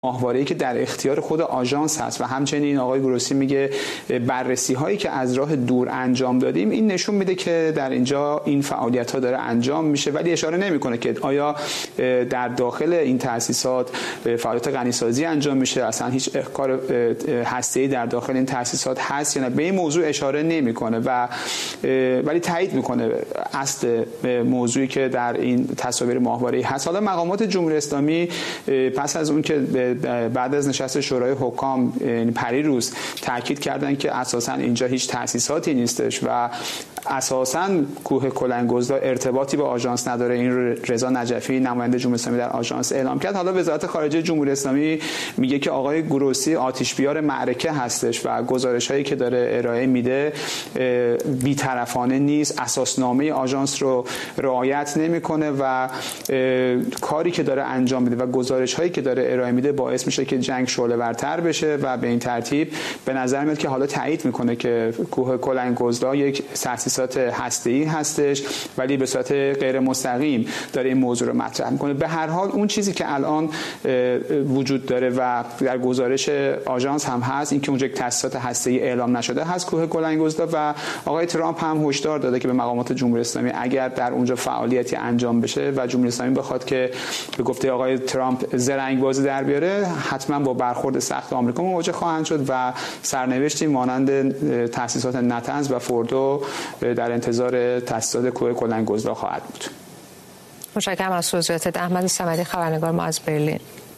ماهواره‌ای که در اختیار خود آژانس هست و همچنین آقای گروسی میگه بررسی هایی که از راه دور انجام دادیم، این نشون میده که در اینجا این فعالیت ها داره انجام میشه، ولی اشاره نمیکنه که آیا در داخل این تأسیسات فعالیت غنیسازی انجام میشه، اصلا هیچ کار هسته‌ای در داخل این تأسیسات هست یا نه. به این موضوع اشاره نمیکنه و ولی تایید میکنه اصل موضوعی که در این تصاویر ماهواره‌ای هست. حالا مقامات جمهوری اسلامی پس از اون که بعد از نشست شورای حکام پریروز تاکید کردن که اساساً اینجا هیچ تأسیساتی نیستش و اساساً کوه کلنگ‌گذار ارتباطی با آژانس نداره، این رضا نجفی نماینده جمهوری اسلامی در آژانس اعلام کرد. حالا وزارت خارجه جمهوری اسلامی میگه که آقای گروسی آتش‌بیار معرکه هستش و گزارش‌هایی که داره ارائه میده بی‌طرفانه نیست، اساسنامه آژانس رو رعایت نمیکنه و کاری که داره انجام میده و گزارش‌هایی که داره ارائه میده باعث میشه که جنگ شعله‌ورتر بشه و به این ترتیب به نظر میاد که حالا تایید میکنه که کوه کلنگ‌گذار یک تأسیسات هسته‌ای هستش، ولی به صورت غیر مستقیم داره این موضوع رو مطرح میکنه. به هر حال اون چیزی که الان وجود داره و در گزارش آژانس هم هست، این که اونجا یک تأسیسات هسته‌ای اعلام نشده هست کوه کلنگ‌گذار و آقای ترامپ هم هشدار داده که به مقامات جمهوری اسلامی اگر در اونجا فعالیتی انجام بشه و جمهوری اسلامی بخواد که به گفته آقای ترامپ زرنگ بازی در بیاره، حتما با برخورد سخت آمریکا مواجه خواهند شد و سرنوشتی مانند تأسیسات نتنز و فوردو در انتظار تأسیسات کوه کلنگ‌گذار خواهد بود. متشکرم از توضیحاتت احمد صمدی، خبرنگار ما از برلین.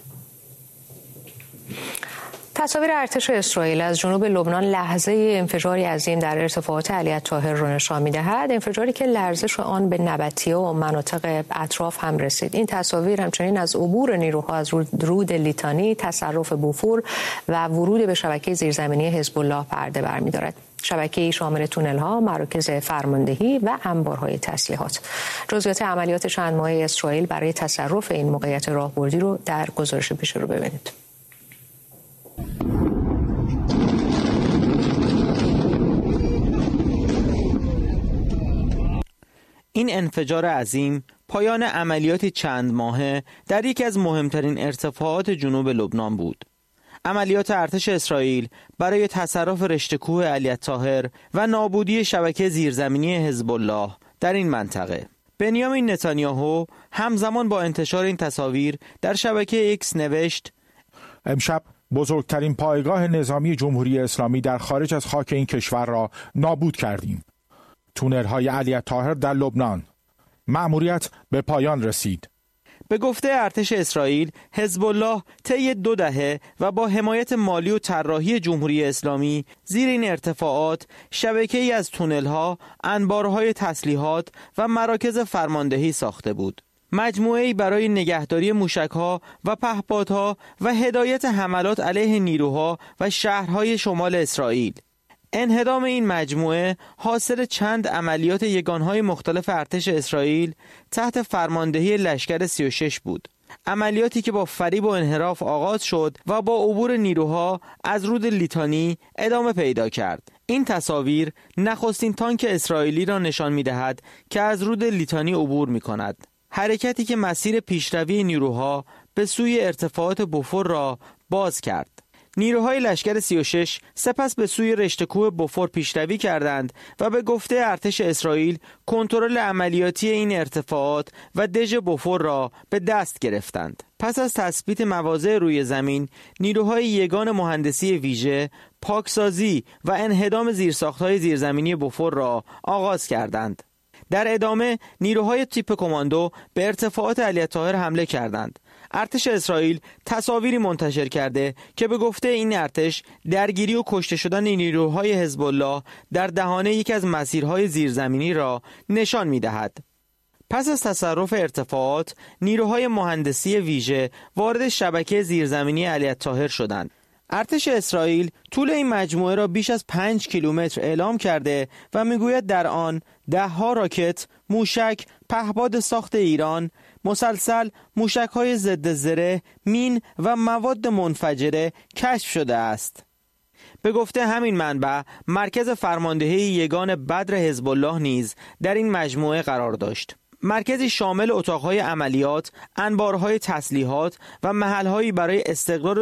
تصاویر ارتش اسرائیل از جنوب لبنان لحظه انفجاری عظیم در ارتفاعات علی الطاهر را نشان می‌دهد، انفجاری که لرزش آن به نبطیه و مناطق اطراف هم رسید. این تصاویر همچنین از عبور نیروها از رود لیتانی، تصرف بوفور و ورود به شبکه زیرزمینی حزب الله پرده برمی‌دارد. شبکه‌ای شامل تونل‌ها، مراکز فرماندهی و انبارهای تسلیحات. جزئیات عملیات چند ماهه اسرائیل برای تصرف این موقعیت راهبردی رو در گزارش پیش رو ببینید. این انفجار عظیم پایان عملیاتی چند ماهه در یکی از مهمترین ارتفاعات جنوب لبنان بود. عملیات ارتش اسرائیل برای تصرف رشته کوه علی الطاهر و نابودی شبکه زیرزمینی حزب الله در این منطقه. بنیامین نتانیاهو همزمان با انتشار این تصاویر در شبکه ایکس نوشت: امشب بزرگترین پایگاه نظامی جمهوری اسلامی در خارج از خاک این کشور را نابود کردیم. تونل‌های علی الطاهر در لبنان. مأموریت به پایان رسید. به گفته ارتش اسرائیل، حزب الله طی 2 دهه و با حمایت مالی و طراحی جمهوری اسلامی زیر این ارتفاعات شبکه‌ای از تونل‌ها، انبارهای تسلیحات و مراکز فرماندهی ساخته بود. مجموعه‌ای برای نگهداری موشک‌ها و پهپادها و هدایت حملات علیه نیروها و شهرهای شمال اسرائیل. انهدام این مجموعه حاصل چند عملیات یگانهای مختلف ارتش اسرائیل تحت فرماندهی لشکر 36 بود. عملیاتی که با فریب و انحراف آغاز شد و با عبور نیروها از رود لیتانی ادامه پیدا کرد. این تصاویر نخستین تانک اسرائیلی را نشان می‌دهد که از رود لیتانی عبور می‌کند. حرکتی که مسیر پیشروی نیروها به سوی ارتفاعات بوفور را باز کرد. نیروهای لشکر 36 سپس به سوی رشته کوه بوفور پیشروی کردند و به گفته ارتش اسرائیل کنترل عملیاتی این ارتفاعات و دژ بوفور را به دست گرفتند. پس از تثبیت مواضع روی زمین، نیروهای یگان مهندسی ویژه پاکسازی و انهدام زیرساخت‌های زیرزمینی بوفور را آغاز کردند. در ادامه نیروهای تیپ کماندو به ارتفاعات علی الطاهر حمله کردند. ارتش اسرائیل تصاویری منتشر کرده که به گفته این ارتش درگیری و کشته شدن نیروهای حزب الله در دهانه یکی از مسیرهای زیرزمینی را نشان می‌دهد. پس از تصرف ارتفاعات، نیروهای مهندسی ویژه وارد شبکه زیرزمینی علی الطاهر شدند. ارتش اسرائیل طول این مجموعه را بیش از 5 کیلومتر اعلام کرده و میگوید در آن 10 راکت، موشک، پهپاد ساخت ایران، مسلسل، موشک‌های ضد زره، مین و مواد منفجره کشف شده است. به گفته همین منبع، مرکز فرماندهی یگان بدر حزب الله نیز در این مجموعه قرار داشت. مرکزی شامل اتاقهای عملیات، انبارهای تسلیحات و محلهایی برای استقرار